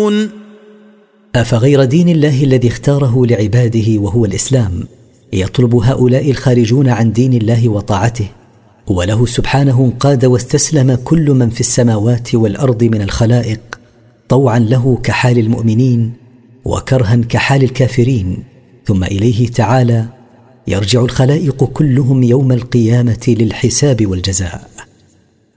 يعملون. أفغير دين الله الذي اختاره لعباده وهو الإسلام يطلب هؤلاء الخارجون عن دين الله وطاعته، وله سبحانه انقاد واستسلم كل من في السماوات والأرض من الخلائق، طوعا له كحال المؤمنين وكرها كحال الكافرين، ثم إليه تعالى يرجع الخلائق كلهم يوم القيامة للحساب والجزاء.